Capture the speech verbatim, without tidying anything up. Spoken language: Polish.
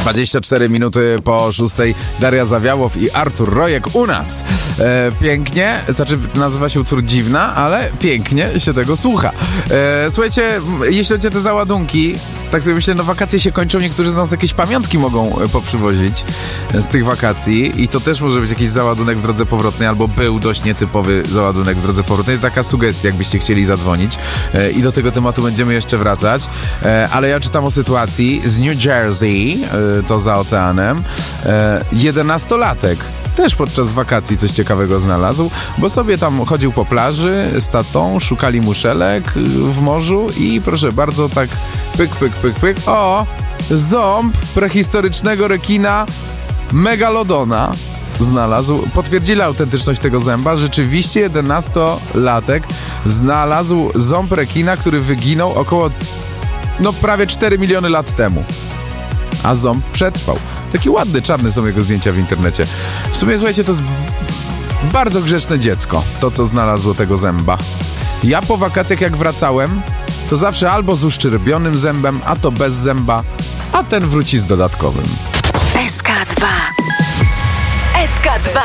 dwadzieścia cztery minuty po szóstej. Daria Zawiałow i Artur Rojek u nas. E, pięknie, znaczy nazywa się utwór Dziwna, ale pięknie się tego słucha. E, słuchajcie, jeśli chodzi o te załadunki, tak sobie myślę, no wakacje się kończą, niektórzy z nas jakieś pamiątki mogą poprzywozić z tych wakacji i to też może być jakiś załadunek w drodze powrotnej, albo był dość nietypowy załadunek w drodze powrotnej. Taka sugestia, jakbyście chcieli zadzwonić e, i do tego tematu będziemy jeszcze wracać, e, ale ja czytam o sytuacji z New Jersey, e, to za oceanem, e, jedenastolatek też podczas wakacji coś ciekawego znalazł, bo sobie tam chodził po plaży z tatą, szukali muszelek w morzu i proszę bardzo, tak pyk, pyk, pyk, pyk, o, ząb prehistorycznego rekina Megalodona znalazł. Potwierdzili autentyczność tego zęba. Rzeczywiście jedenastolatek znalazł ząb rekina, który wyginął około, no prawie cztery miliony lat temu. A ząb przetrwał. Taki ładny, czarny są jego zdjęcia w internecie. W sumie, słuchajcie, to jest bardzo grzeczne dziecko, to co znalazło tego zęba. Ja po wakacjach jak wracałem, to zawsze albo z uszczerbionym zębem, a to bez zęba, a ten wróci z dodatkowym. S K dwa. S K dwa.